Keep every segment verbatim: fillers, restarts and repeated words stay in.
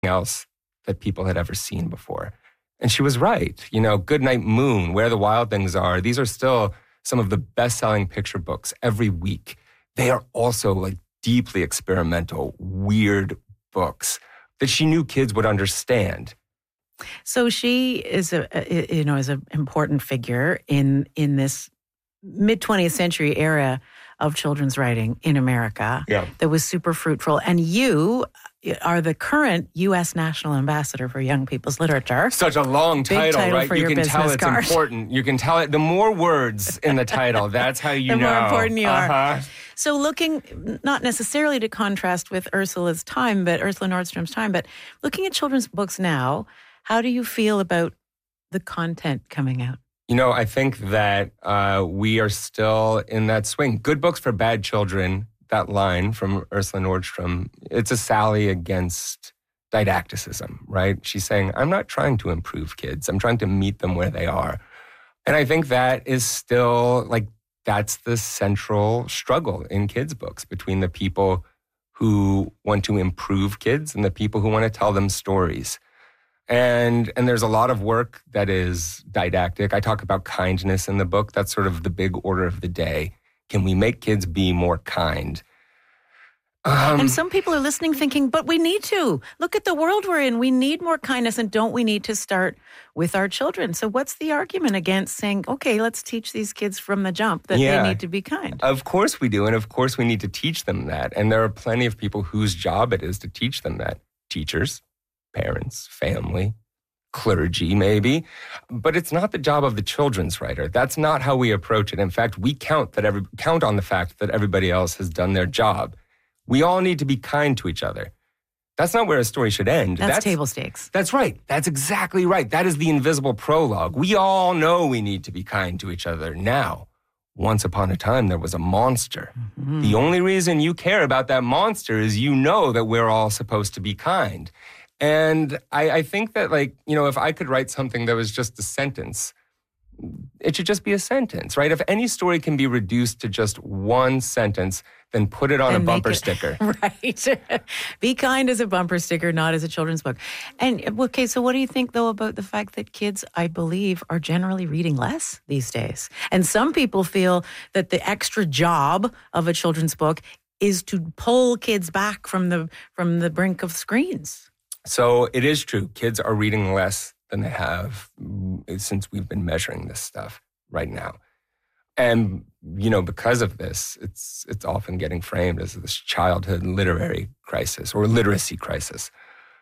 else that people had ever seen before. And she was right. You know, Goodnight Moon, Where the Wild Things Are, these are still some of the best-selling picture books every week. They are also like deeply experimental, weird books that she knew kids would understand. So she is a, a you know is an important figure in in this mid twentieth century era of children's writing in America. Yeah. That was super fruitful. And you are the current U S National Ambassador for Young People's Literature. Such a long title, title right? for You your can tell business it's card. important. You can tell it. The more words in the title, that's how you the know. more important you uh-huh. are. So looking, not necessarily to contrast with Ursula's time, but Ursula Nordstrom's time, but looking at children's books now, how do you feel about the content coming out? You know, I think that uh, we are still in that swing. Good books for bad children, that line from Ursula Nordstrom, it's a sally against didacticism, right? She's saying, I'm not trying to improve kids. I'm trying to meet them where they are. And I think that is still, like, that's the central struggle in kids' books between the people who want to improve kids and the people who want to tell them stories. And and there's a lot of work that is didactic. I talk about kindness in the book. That's sort of the big order of the day. Can we make kids be more kind? Um, and some people are listening thinking, but we need to. Look at the world we're in. We need more kindness, and don't we need to start with our children? So what's the argument against saying, okay, let's teach these kids from the jump that yeah, they need to be kind? Of course we do, and of course we need to teach them that. And there are plenty of people whose job it is to teach them that. Teachers, parents, family, clergy maybe. But it's not the job of the children's writer. That's not how we approach it. In fact, we count that every count on the fact that everybody else has done their job. We all need to be kind to each other. That's not where a story should end. That's, that's table stakes. That's right. That's exactly right. That is the invisible prologue. We all know we need to be kind to each other now. Once upon a time, there was a monster. Mm-hmm. The only reason you care about that monster is you know that we're all supposed to be kind. And I, I think that, like, you know, if I could write something that was just a sentence, it should just be a sentence, right? If any story can be reduced to just one sentence, then put it on and a bumper it, sticker. Right. Be kind as a bumper sticker, not as a children's book. And, okay, so what do you think, though, about the fact that kids, I believe, are generally reading less these days? And some people feel that the extra job of a children's book is to pull kids back from the from the brink of screens. So it is true. Kids are reading less than they have since we've been measuring this stuff right now. And, you know, because of this, it's it's often getting framed as this childhood literary crisis or literacy crisis.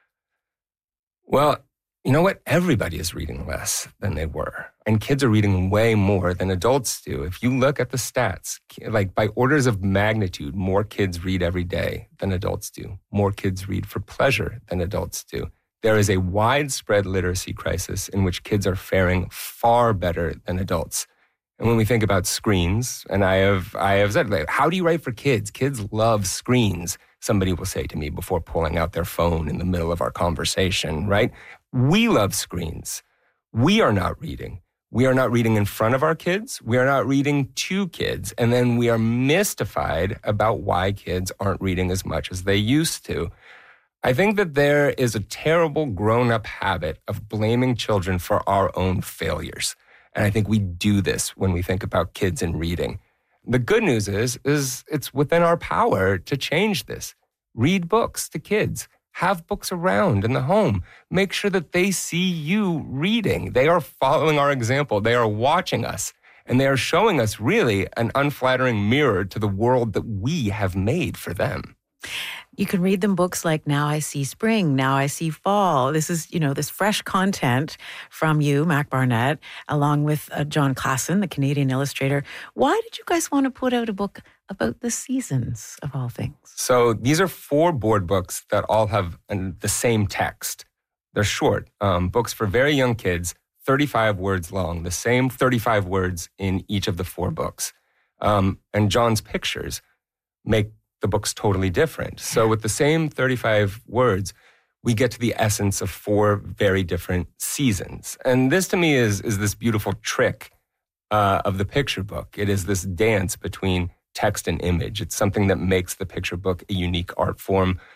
Well, you know what? Everybody is reading less than they were. And kids are reading way more than adults do. If you look at the stats, like by orders of magnitude, more kids read every day than adults do. More kids read for pleasure than adults do. There is a widespread literacy crisis in which kids are faring far better than adults. And when we think about screens, and I have I have said, like, how do you write for kids? Kids love screens, somebody will say to me before pulling out their phone in the middle of our conversation, right? We love screens. We are not reading. We are not reading in front of our kids. We are not reading to kids. And then we are mystified about why kids aren't reading as much as they used to. I think that there is a terrible grown-up habit of blaming children for our own failures. And I think we do this when we think about kids and reading. The good news is, is it's within our power to change this. Read books to kids. Have books around in the home. Make sure that they see you reading. They are following our example. They are watching us. And they are showing us really an unflattering mirror to the world that we have made for them. You can read them books like Now I See Spring, Now I See Fall. This is, you know, this fresh content from you, Mac Barnett, along with uh, John Klassen, the Canadian illustrator. Why did you guys want to put out a book about the seasons of all things? So these are four board books that all have an, the same text. They're short, um, books for very young kids, thirty-five words long, the same thirty-five words in each of the four books. Um, and John's pictures make the book's totally different. So with the same thirty-five words, we get to the essence of four very different seasons. And this to me is, is this beautiful trick uh, of the picture book. It is this dance between text and image. It's something that makes the picture book a unique art form.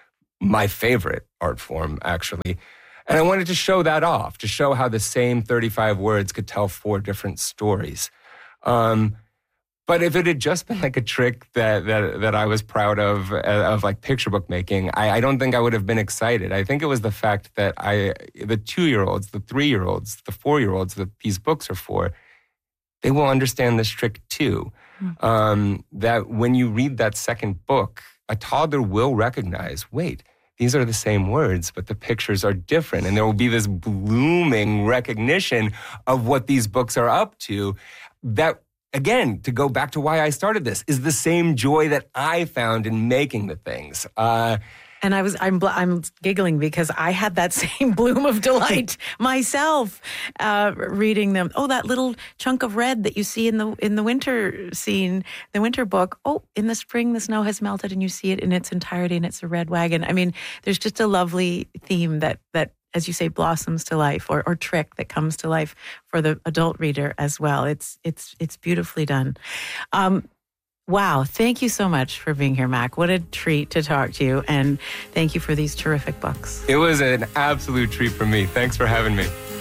my favorite art form, actually. And I wanted to show that off, to show how the same thirty-five words could tell four different stories. Um, but if it had just been like a trick that that, that I was proud of, uh, of like picture book making, I, I don't think I would have been excited. I think it was the fact that I, the two-year-olds, the three-year-olds, the four-year-olds that these books are for, they will understand this trick too. Mm-hmm. Um, that when you read that second book, a toddler will recognize, wait, these are the same words, but the pictures are different. And there will be this blooming recognition of what these books are up to that, again, to go back to why I started this, is the same joy that I found in making the things. Uh, And I was, I'm, I'm giggling because I had that same bloom of delight myself, uh, reading them. Oh, that little chunk of red that you see in the in the winter scene, the winter book. Oh, in the spring, the snow has melted, and you see it in its entirety, and it's a red wagon. I mean, there's just a lovely theme that that, as you say, blossoms to life, or or trick that comes to life for the adult reader as well. It's it's it's beautifully done. Um, Wow. Thank you so much for being here, Mac. What a treat to talk to you. And thank you for these terrific books. It was an absolute treat for me. Thanks for having me.